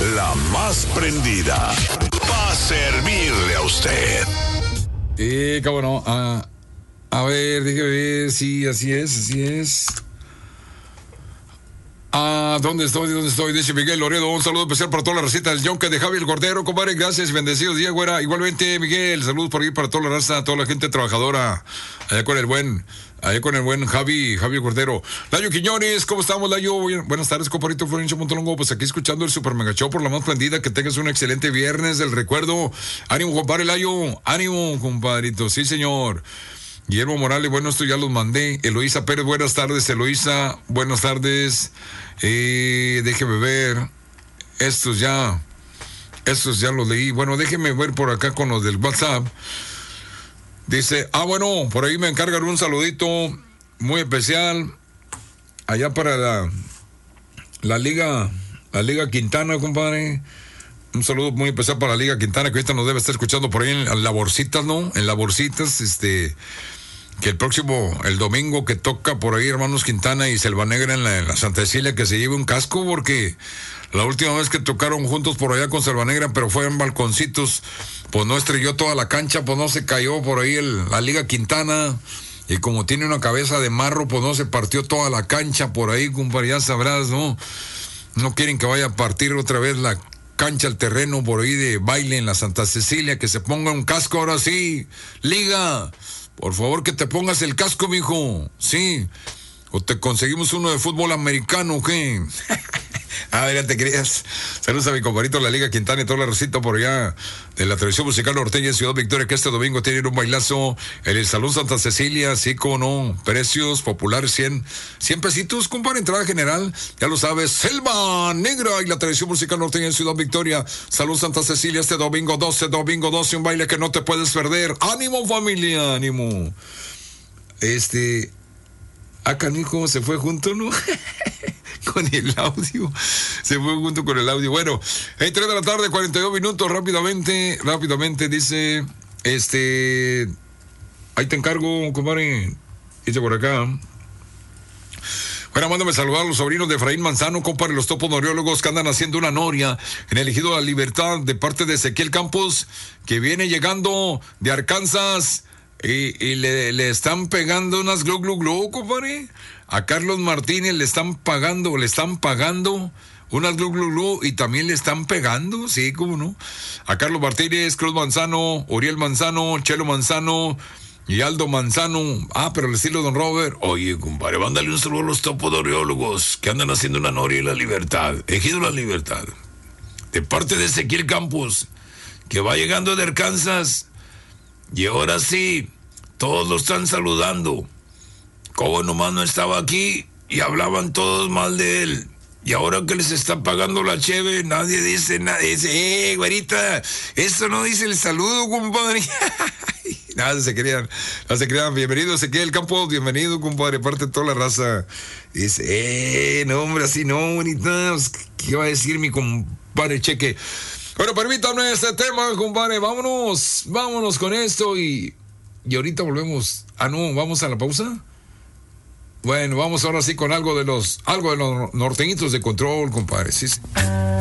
la más prendida, para servirle a usted. Cómo no. A ver, déjame ver. Sí, así es. ¿Dónde estoy? Dice Miguel Loredo, un saludo especial para toda la receta del yonke de Javier Cordero, compadre, gracias, bendecidos días, güera. Igualmente, Miguel, saludos por ahí para toda la raza, toda la gente trabajadora, allá con el buen Javier Cordero. Layo Quiñones, ¿cómo estamos, Layo? Buenas tardes, compadrito Florencio Montalongo, pues aquí escuchando el Super Mega Show por la más prendida, que tengas un excelente viernes del recuerdo. Ánimo, compadre Layo, ánimo, compadrito, sí, señor. Guillermo Morales, bueno, esto ya los mandé. Eloísa Pérez, buenas tardes, Eloísa, buenas tardes. Déjeme ver. Estos ya los leí. Bueno, déjeme ver por acá con los del WhatsApp. Dice, bueno, por ahí me encargan un saludito muy especial allá para la Liga Quintana, compadre. Un saludo muy especial para la Liga Quintana, que ahorita nos debe estar escuchando por ahí en Laborcitas, ¿no? En Laborcitas, que el domingo que toca por ahí Hermanos Quintana y Selva Negra en la Santa Cecilia, que se lleve un casco, porque la última vez que tocaron juntos por allá con Selva Negra, pero fue en balconcitos, pues no estrelló toda la cancha, pues no se cayó por ahí la Liga Quintana, y como tiene una cabeza de marro, pues no se partió toda la cancha por ahí, compadre, ya sabrás, ¿no? No quieren que vaya a partir otra vez la cancha, el terreno por ahí de baile en la Santa Cecilia, que se ponga un casco ahora sí. Liga, por favor que te pongas el casco, mijo, sí, o te conseguimos uno de fútbol americano, ¿qué? Ya te creías. Saludos a mi compadrito de la Liga Quintana y toda la recita por allá de la tradición musical norteña en Ciudad Victoria, que este domingo tienen un bailazo en el Salón Santa Cecilia, así como no, precios populares, 100 pesitos, compadre, entrada general, ya lo sabes, Selva Negra y la tradición musical norteña en Ciudad Victoria, Salón Santa Cecilia, este domingo 12, un baile que no te puedes perder. ¡Ánimo, familia! ¡Ánimo! Canijo, se fue junto, ¿no? Con el audio. Se fue junto con el audio. Bueno, 3 de la tarde, 42 minutos, rápidamente, dice, ahí te encargo, compadre, dice por acá. Bueno, mándame saludar a los sobrinos de Efraín Manzano, compadre, los toponoriólogos que andan haciendo una noria en el Ejido de la Libertad de parte de Ezequiel Campos, que viene llegando de Arkansas y le están pegando unas glu, compadre. A Carlos Martínez le están pagando unas glu y también le están pegando, sí, cómo no. A Carlos Martínez, Cruz Manzano, Uriel Manzano, Chelo Manzano y Aldo Manzano. Pero el estilo Don Robert. Oye, compadre, mándale un saludo a los topodoriólogos que andan haciendo una noria en la Libertad, Ejido la Libertad, de parte de Ezequiel Campos, que va llegando de Arkansas, y ahora sí, todos lo están saludando. Como nomás no estaba aquí y hablaban todos mal de él. Y ahora que les está pagando la cheve, nadie dice nada. Dice, güerita, esto no dice el saludo, compadre. Nada, se crean. Bienvenido, Ezequiel Campos, bienvenido, compadre, parte de toda la raza. Dice, no, hombre, así no, bonita. ¿Qué va a decir mi compadre Cheque? Bueno, permítame este tema, compadre. Vámonos con esto y ahorita volvemos. ¿Vamos a la pausa? Bueno, vamos ahora sí con algo de los norteñitos de control, compadre. Sí.